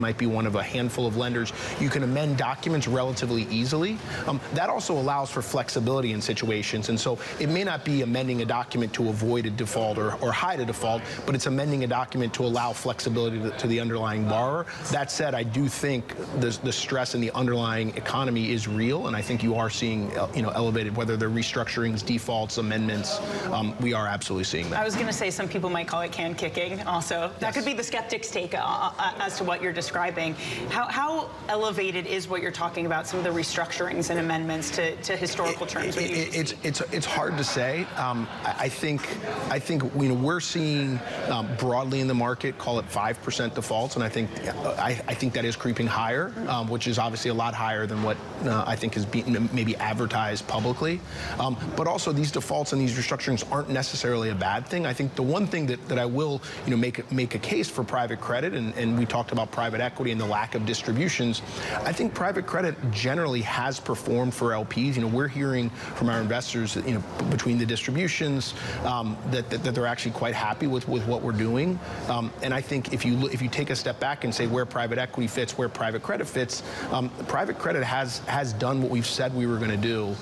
might be one of a handful of lenders. You can amend documents relatively easily. That also allows for flexibility in situations, and so it may not be amending a document to avoid a default or hide a default, but it's amending a document to allow flexibility to the underlying borrower. That said, I do think the stress in the underlying economy is real, and I think you are seeing elevated, whether they're restructurings, defaults, amendments. We are absolutely seeing that. I was going to say some people might call it can kicking also. That could be the skeptic's take as to what you're describing. How elevated is what you're talking about, some of the restructurings and amendments to historical terms? It's hard to say. I think we're seeing broadly in the market, call it 5% defaults, and I think that is creeping higher, which is obviously a lot higher than what I think is being maybe advertised publicly. But also these defaults and these restructurings aren't necessarily a bad thing. I think the one thing that I will make a case for private credit, and we talked about private equity and the lack of distributions. I think private credit generally has performed for LPs. We're hearing from our investors that, between the distributions, that they're actually quite happy with what we're doing. And I think if you take a step back and say where private equity fits, where private credit fits, private credit has done what we've said we were going to do,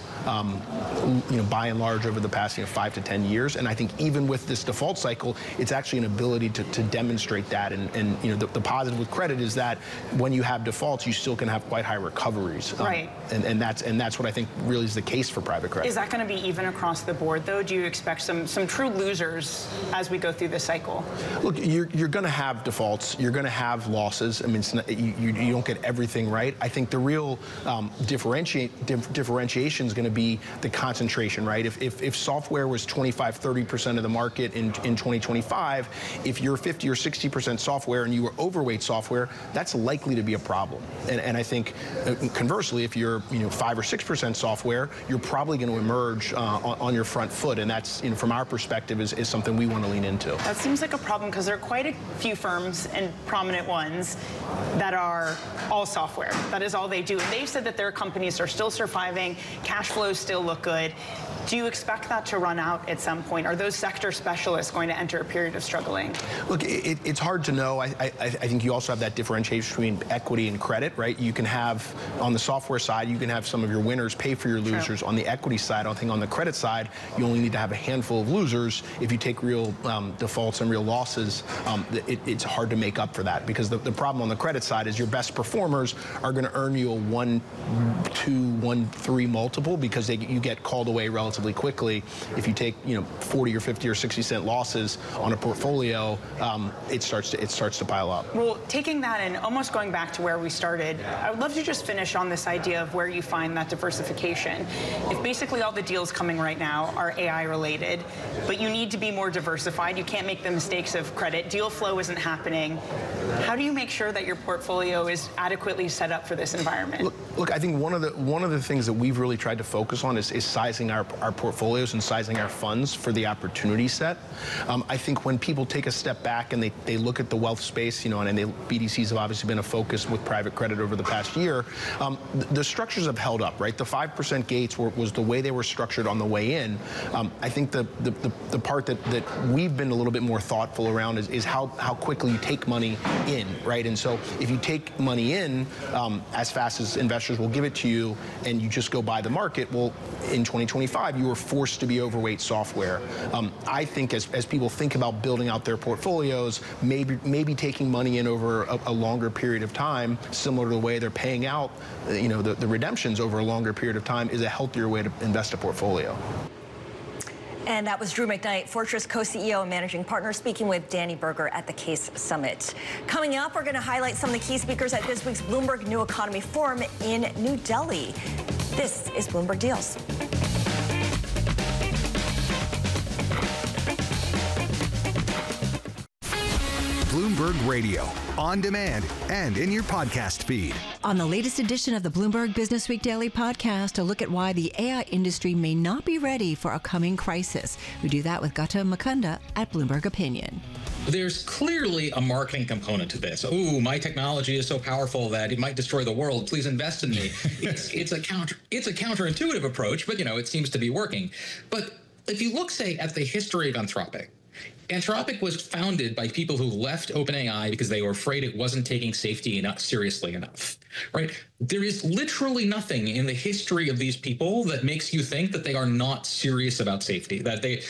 by and large over the past 5 to 10 years. And I think even with this default cycle, it's actually an ability to demonstrate that. And the positive with credit is that when you have defaults, you still can have quite high recoveries. Right. And that's what I think really is the case for private credit. Is that going to be even across the board, though? Do you expect some true losers as we go through this cycle? Look, you're going to have defaults. You're going to have losses. I mean, you don't get everything right. I think the real differentiation is going to be the concentration, right? If software was 25-30% of the market in 2025, if you're 50 or 60% software and you were overweight software, that's likely to be a problem. And I think conversely, if you're 5 or 6% software, you're probably going to emerge on your front foot, and that's from our perspective is something we want to lean into. That seems like a problem because there are quite a few firms and prominent ones that are all software. That is all they do, and they've said that their companies are still surviving, cash flows still look good. Do you expect that to run out at some point? Are those sector specialists going to enter a period of struggling? Look, it's hard to know. I think you also have that differentiation between equity and credit, right? You can have, on the software side, you can have some of your winners pay for your losers. True. On the equity side, I think on the credit side, you only need to have a handful of losers. If you take real defaults and real losses, it's hard to make up for that, because the problem on the credit side is your best performers are going to earn you a 1.2, 1.3 multiple because you get called away relatively quickly. If you take 40 or 50 or 60 cent losses on a portfolio, it starts to pile up. Well, taking that and almost going back to where we started, I would love to just finish on this idea of where you find that diversification. If basically all the deals coming right now are AI related, but you need to be more diversified, you can't make the mistakes of credit, deal flow isn't happening, how do you make sure that your portfolio is adequately set up for this environment? Look, I think one of the things that we've really tried to focus on is sizing our portfolios and sizing our funds for the opportunity set. I think when people take a step back and they look at the wealth space, and BDCs have obviously been a focus with private credit over the past year, the structures have held up, right? The 5% gates was the way they were structured on the way in. I think the part that we've been a little bit more thoughtful around is how quickly you take money in, right? And so if you take money in as fast as investors will give it to you and you just go by the market, well, in 2025, you were forced to be overweight software. I think as people think about building out their portfolios, maybe taking money in over a longer period of time, similar to the way they're paying out, the redemptions over a longer period of time, is a healthier way to invest a portfolio. And that was Drew McKnight, Fortress co-CEO and managing partner, speaking with Danny Berger at the CASE Summit. Coming up, we're going to highlight some of the key speakers at this week's Bloomberg New Economy Forum in New Delhi. This is Bloomberg Deals. Bloomberg Radio, on demand and in your podcast feed. On the latest edition of the Bloomberg Business Week Daily podcast, a look at why the AI industry may not be ready for a coming crisis. We do that with Gautam Mukunda at Bloomberg Opinion. There's clearly a marketing component to this. Oh, my technology is so powerful that it might destroy the world. Please invest in me. It's a counterintuitive approach, but it seems to be working. But if you look, say, at the history of Anthropic, Anthropic was founded by people who left OpenAI because they were afraid it wasn't taking safety seriously enough, right? There is literally nothing in the history of these people that makes you think that they are not serious about safety, that